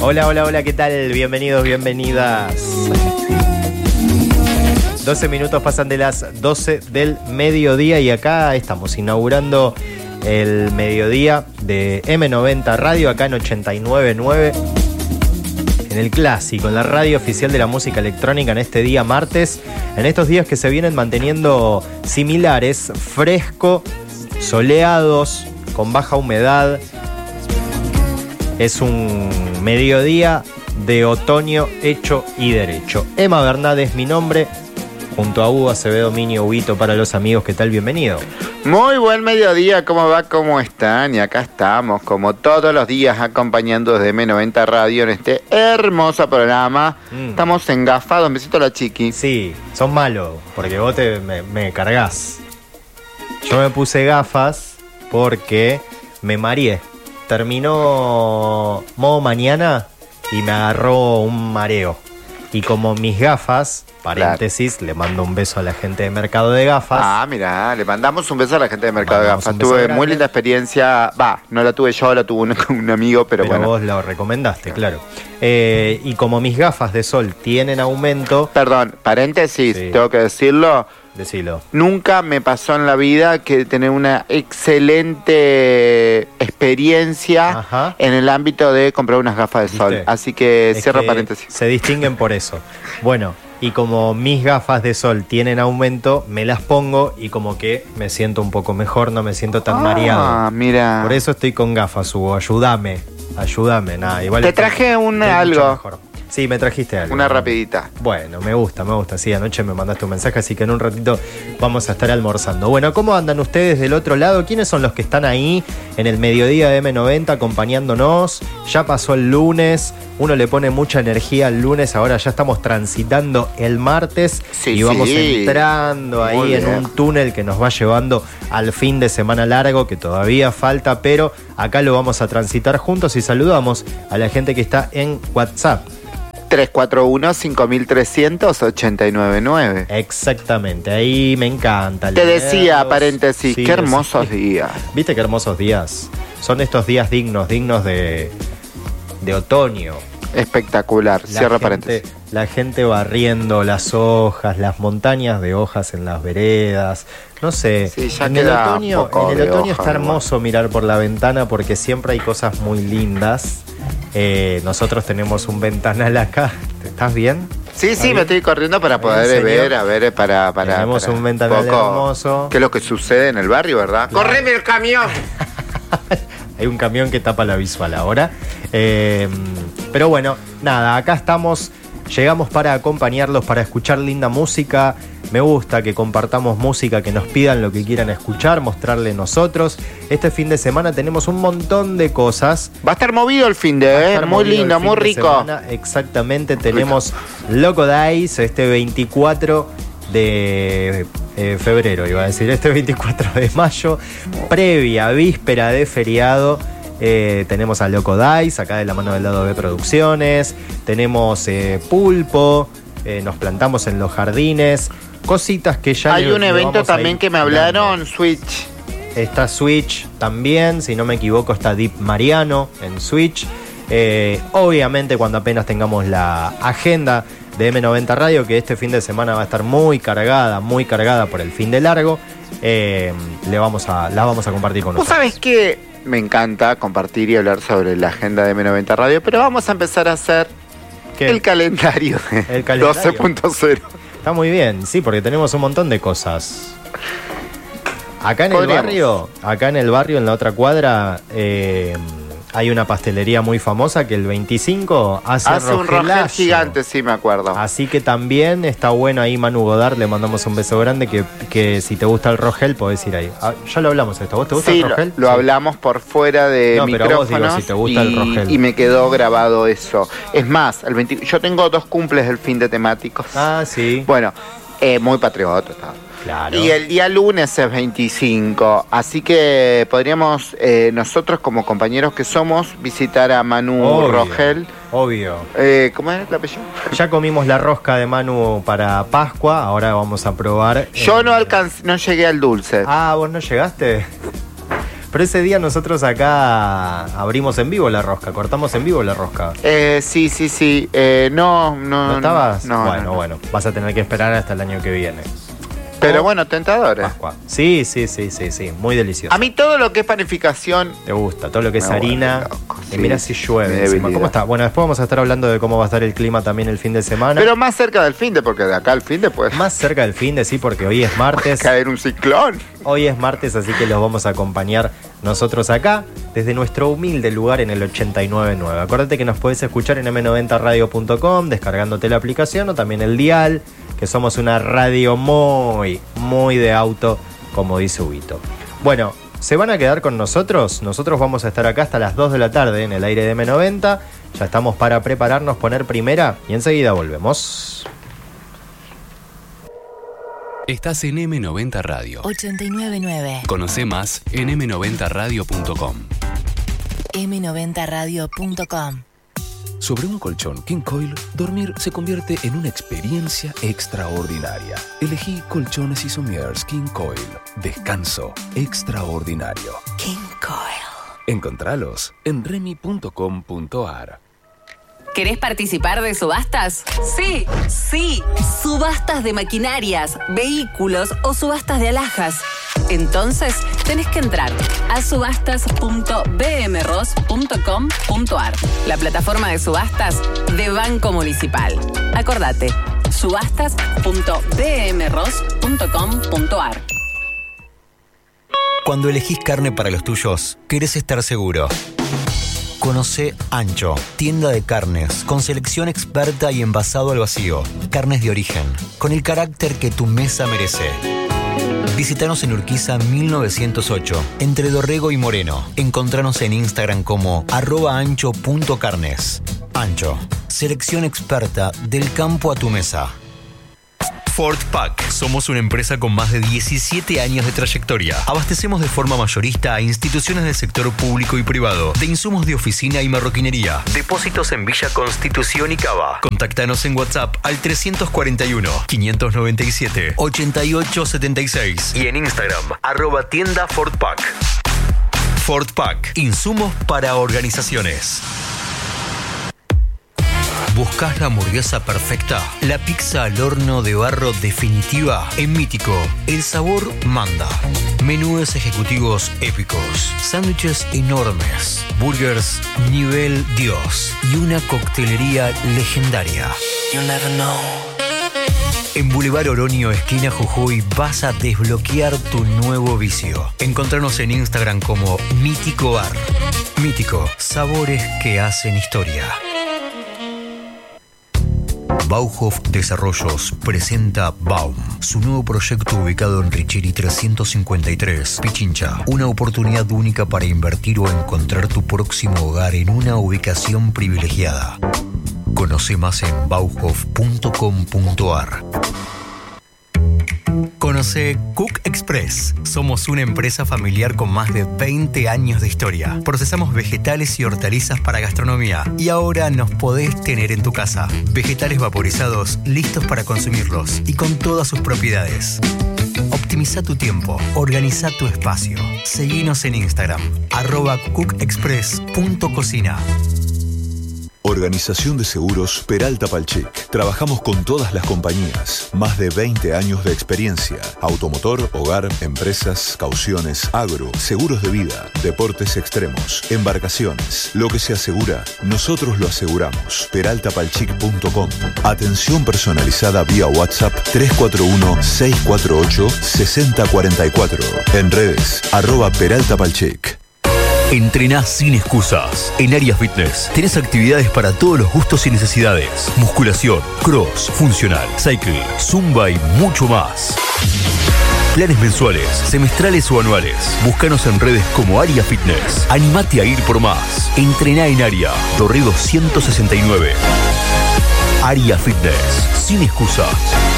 Hola, hola, hola, ¿qué tal? Bienvenidos, bienvenidas. 12 minutos pasan de las 12 del mediodía y acá estamos inaugurando el mediodía de M90 Radio, acá en 89.9, en el clásico, en la radio oficial de la música electrónica en este día martes, en estos días que se vienen manteniendo similares, fresco, soleados, con baja humedad. Es un mediodía de otoño hecho y derecho. Emma Bernat es mi nombre, junto a Hugo Acevedo, Mini Huguito para los amigos. ¿Qué tal? Bienvenido. Muy buen mediodía, ¿cómo va? ¿Cómo están? Y acá estamos, como todos los días, acompañando desde M90 Radio en este hermoso programa. Estamos engafados, un besito a la chiqui. Sí, sos malo, porque vos me cargas. Yo me puse gafas porque me mareé. Terminó modo mañana y me agarró un mareo. Y como mis gafas, paréntesis, le mando un beso a la gente de Mercado de Gafas. Ah, mira, le mandamos un beso a la gente de Mercado de Gafas. Tuve muy linda experiencia. No la tuve yo, la tuvo un amigo, pero bueno. Vos lo recomendaste, claro. Y como mis gafas de sol tienen aumento... Perdón, paréntesis, sí. Tengo que decirlo. Decilo. Nunca me pasó en la vida que tener una excelente experiencia en el ámbito de comprar unas gafas de sol. ¿Viste? Así que cierro paréntesis. Se distinguen por eso. Bueno, y como mis gafas de sol tienen aumento, me las pongo y como que me siento un poco mejor, no me siento tan mareado. Ah, mira. Por eso estoy con gafas, Hugo. Ayúdame. Nada, igual te traje algo. Sí, me trajiste algo. Una rapidita. Bueno, me gusta. Sí, anoche me mandaste un mensaje, así que en un ratito vamos a estar almorzando. Bueno, ¿cómo andan ustedes del otro lado? ¿Quiénes son los que están ahí en el mediodía de M90 acompañándonos? Ya pasó el lunes, uno le pone mucha energía al lunes, ahora ya estamos transitando el martes y vamos entrando ahí en un túnel que nos va llevando al fin de semana largo, que todavía falta, pero acá lo vamos a transitar juntos y saludamos a la gente que está en WhatsApp. 341-5300-899. Exactamente, ahí me encanta. Te decía, paréntesis, sí, qué hermosos días. ¿Viste qué hermosos días? Son estos días dignos de otoño. Espectacular, cierra paréntesis. La gente barriendo las hojas, las montañas de hojas en las veredas. No sé, sí, ya en el otoño está hermoso mirar por la ventana porque siempre hay cosas muy lindas. Nosotros tenemos un ventanal acá. ¿Estás bien? Sí, me estoy corriendo para poder ver, para tenemos un ventanal hermoso. ¿Qué es lo que sucede en el barrio, verdad? Claro. ¡Correme el camión! Hay un camión que tapa la visual ahora. Pero bueno, nada, acá estamos. Llegamos para acompañarlos, para escuchar linda música. Me gusta que compartamos música, que nos pidan lo que quieran escuchar, mostrarle nosotros. Este fin de semana tenemos un montón de cosas. Va a estar movido el fin de, muy lindo, muy rico. Exactamente, tenemos Loco Dice este 24 de febrero, iba a decir, este 24 de mayo, previa víspera de feriado. Tenemos a Loco Dice, acá de la mano del lado B Producciones. Tenemos Pulpo, nos plantamos en los jardines. Cositas que ya... Hay un evento también que me hablaron, Switch. Está Switch también, si no me equivoco está Deep Mariano en Switch. Obviamente cuando apenas tengamos la agenda de M90 Radio, que este fin de semana va a estar muy cargada por el fin de largo, la vamos a compartir con nosotros. ¿Vos sabés qué? Me encanta compartir y hablar sobre la agenda de M90 Radio, pero vamos a empezar a hacer el calendario de 12.0. Está muy bien, sí, porque tenemos un montón de cosas. Acá en el barrio, en la otra cuadra, hay una pastelería muy famosa que el 25 hace un rogel gigante, sí, me acuerdo. Así que también está bueno ahí, Manu Godard, le mandamos un beso grande, que si te gusta el rogel podés ir ahí. Ya lo hablamos esto, ¿vos te gusta el rogel? Lo hablamos por fuera de micrófonos, pero vos, digo, si te gusta el rogel. Y me quedó grabado eso. Es más, yo tengo 2 cumples del fin de temáticos. Ah, sí. Bueno, muy patriota. Claro. Y el día lunes es 25, así que podríamos nosotros como compañeros que somos visitar a Manu Rogel. Obvio. ¿Cómo es el apellido? Ya comimos la rosca de Manu para Pascua, ahora vamos a probar. Yo no llegué al dulce. Ah, ¿vos no llegaste? Pero ese día nosotros acá abrimos en vivo la rosca, cortamos en vivo la rosca. Sí. ¿No estabas? No. Bueno, vas a tener que esperar hasta el año que viene. Pero bueno, tentadores. Pascua. Sí, muy delicioso. A mí todo lo que es panificación... Te gusta, todo lo que es harina. Y mira si llueve. Encima. ¿Cómo está? Bueno, después vamos a estar hablando de cómo va a estar el clima también el fin de semana. Pero más cerca del fin de, porque de acá al fin de pues... Más cerca del fin de, sí, porque hoy es martes. Puede caer un ciclón. Hoy es martes, así que los vamos a acompañar nosotros acá, desde nuestro humilde lugar en el 89.9. Acuérdate que nos podés escuchar en m90radio.com, descargándote la aplicación o también el dial, que somos una radio muy de auto, como dice Huguito. Bueno, ¿se van a quedar con nosotros? Nosotros vamos a estar acá hasta las 2 de la tarde en el aire de M90. Ya estamos para prepararnos, poner primera y enseguida volvemos. Estás en M90 Radio 89.9. Conoce más en m90radio.com. m90radio.com. Sobre un colchón King Coil, dormir se convierte en una experiencia extraordinaria. Elegí colchones y sommiers King Coil. Descanso extraordinario. King Coil. Encontralos en remy.com.ar. ¿Querés participar de subastas? Sí. Subastas de maquinarias, vehículos o subastas de alhajas. Entonces, tenés que entrar a subastas.bmros.com.ar, la plataforma de subastas de Banco Municipal. Acordate, subastas.bmros.com.ar. Cuando elegís carne para los tuyos, querés estar seguro. Conoce Ancho, tienda de carnes, con selección experta y envasado al vacío. Carnes de origen, con el carácter que tu mesa merece. Visítanos en Urquiza 1908, entre Dorrego y Moreno. Encontranos en Instagram como @ancho.carnes. Ancho, selección experta del campo a tu mesa. Ford Pack. Somos una empresa con más de 17 años de trayectoria. Abastecemos de forma mayorista a instituciones del sector público y privado, de insumos de oficina y marroquinería. Depósitos en Villa Constitución y Cava. Contáctanos en WhatsApp al 341-597-8876 y en Instagram @tienda Ford Pack. Ford Pack. Insumos para organizaciones. ¿Buscás la hamburguesa perfecta? ¿La pizza al horno de barro definitiva? En Mítico, el sabor manda. Menúes ejecutivos épicos, sándwiches enormes, burgers nivel Dios y una coctelería legendaria. You never know. En Boulevard Oroño, esquina Jujuy, vas a desbloquear tu nuevo vicio. Encontranos en Instagram como Mítico Bar. Mítico, sabores que hacen historia. Bauhof Desarrollos presenta Baum, su nuevo proyecto ubicado en Richeri 353, Pichincha. Una oportunidad única para invertir o encontrar tu próximo hogar en una ubicación privilegiada. Conoce más en bauhof.com.ar. Conoce Cook Express. Somos una empresa familiar con más de 20 años de historia. Procesamos vegetales y hortalizas para gastronomía. Y ahora nos podés tener en tu casa. Vegetales vaporizados, listos para consumirlos y con todas sus propiedades. Optimiza tu tiempo. Organiza tu espacio. Seguinos en Instagram. @cookexpress.cocina. Organización de Seguros Peralta Palchic. Trabajamos con todas las compañías. Más de 20 años de experiencia. Automotor, hogar, empresas, cauciones, agro, seguros de vida, deportes extremos, embarcaciones. Lo que se asegura, nosotros lo aseguramos. Peraltapalchic.com. Atención personalizada vía WhatsApp 341-648-6044. En redes, @PeraltaPalchic. Entrenás sin excusas. En Área Fitness tenés actividades para todos los gustos y necesidades. Musculación, cross, funcional, cycle, zumba y mucho más. Planes mensuales, semestrales o anuales. Búscanos en redes como Área Fitness. Animate a ir por más. Entrená en Área, Dorrego 169. Área Fitness, sin excusas.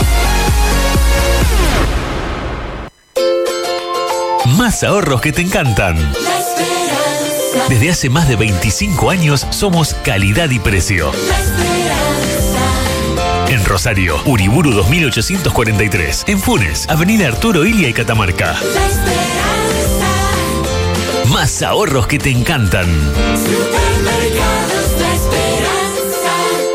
Más ahorros que te encantan. Desde hace más de 25 años somos calidad y precio. En Rosario, Uriburu 2843. En Funes, Avenida Arturo Ilia y Catamarca. Más ahorros que te encantan. Supermercados La Esperanza.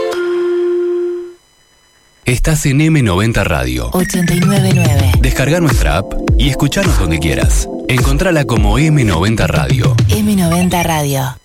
Estás en M90 Radio. 899. Descarga nuestra app y escuchanos donde quieras. Encontrala como M90 Radio. M90 Radio.